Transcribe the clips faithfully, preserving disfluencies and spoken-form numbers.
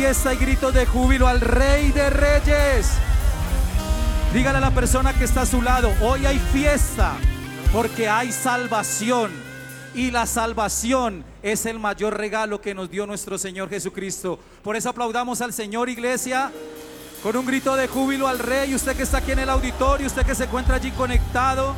Fiesta y gritos de júbilo al Rey de Reyes. Dígale a la persona que está a su lado: hoy hay fiesta porque hay salvación, y la salvación es el mayor regalo que nos dio nuestro Señor Jesucristo. Por eso aplaudamos al Señor, iglesia, con un grito de júbilo al Rey. Usted que está aquí en el auditorio, usted que se encuentra allí conectado.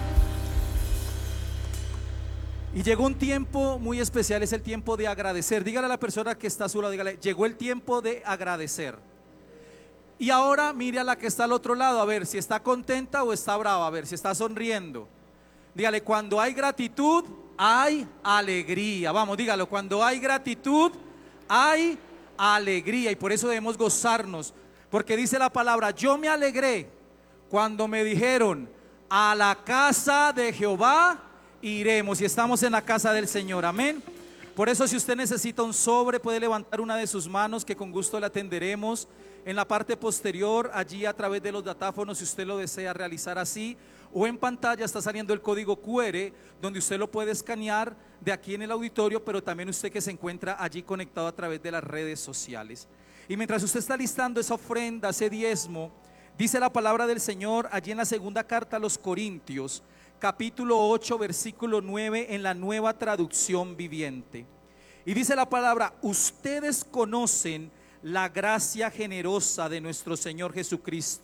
Y llegó un tiempo muy especial, es el tiempo de agradecer. Dígale a la persona que está a su lado, dígale: llegó el tiempo de agradecer. Y ahora mire a la que está al otro lado, a ver si está contenta o está brava, a ver si está sonriendo. Dígale: cuando hay gratitud, hay alegría. Vamos, dígalo: cuando hay gratitud, hay alegría. Y por eso debemos gozarnos, porque dice la palabra: yo me alegré cuando me dijeron, a la casa de Jehová iremos. Y estamos en la casa del Señor, amén. Por eso, si usted necesita un sobre, puede levantar una de sus manos, que con gusto le atenderemos. En la parte posterior, allí a través de los datáfonos, si usted lo desea realizar así, o en pantalla está saliendo el código Q R, donde usted lo puede escanear de aquí en el auditorio, pero también usted que se encuentra allí conectado a través de las redes sociales. Y mientras usted está listando esa ofrenda, ese diezmo, dice la palabra del Señor allí en la segunda carta a los Corintios, capítulo ocho, versículo nueve, en la Nueva Traducción Viviente. Y dice la palabra: ustedes conocen la gracia generosa de nuestro Señor Jesucristo,